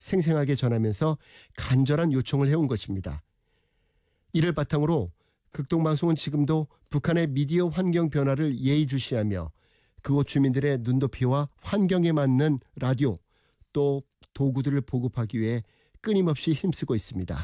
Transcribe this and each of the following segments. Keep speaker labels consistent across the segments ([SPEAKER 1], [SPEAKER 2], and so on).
[SPEAKER 1] 생생하게 전하면서 간절한 요청을 해온 것입니다. 이를 바탕으로 극동방송은 지금도 북한의 미디어 환경 변화를 예의주시하며 그곳 주민들의 눈높이와 환경에 맞는 라디오 또 도구들을 보급하기 위해 끊임없이 힘쓰고 있습니다.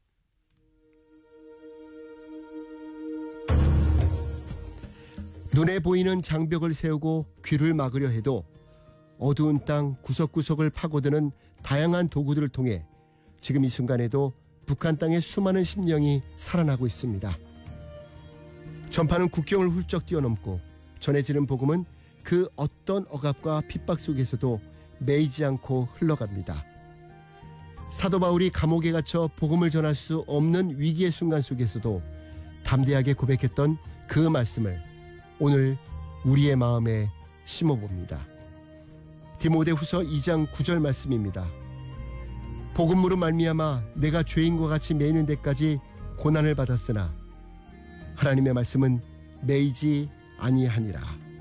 [SPEAKER 1] 눈에 보이는 장벽을 세우고 귀를 막으려 해도 어두운 땅 구석구석을 파고드는 다양한 도구들을 통해 지금 이 순간에도 북한 땅의 수많은 심령이 살아나고 있습니다. 전파는 국경을 훌쩍 뛰어넘고 전해지는 복음은 그 어떤 억압과 핍박 속에서도 매이지 않고 흘러갑니다. 사도 바울이 감옥에 갇혀 복음을 전할 수 없는 위기의 순간 속에서도 담대하게 고백했던 그 말씀을 오늘 우리의 마음에 심어봅니다. 디모데후서 2장 9절 말씀입니다. 복음으로 말미암아 내가 죄인과 같이 매이는 데까지 고난을 받았으나 하나님의 말씀은 매이지 아니하니라.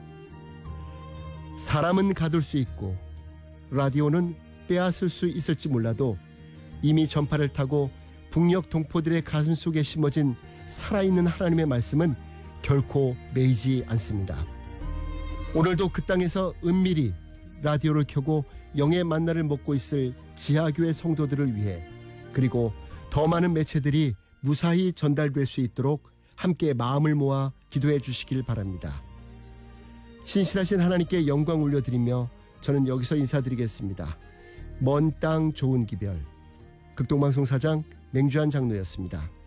[SPEAKER 1] 사람은 가둘 수 있고 라디오는 빼앗을 수 있을지 몰라도 이미 전파를 타고 북녘 동포들의 가슴 속에 심어진 살아있는 하나님의 말씀은 결코 매이지 않습니다. 오늘도 그 땅에서 은밀히 라디오를 켜고 영의 만나를 먹고 있을 지하교회 성도들을 위해 그리고 더 많은 매체들이 무사히 전달될 수 있도록 함께 마음을 모아 기도해 주시길 바랍니다. 신실하신 하나님께 영광 올려드리며 저는 여기서 인사드리겠습니다. 먼 땅 좋은 기별 극동방송 사장 맹주한 장로였습니다.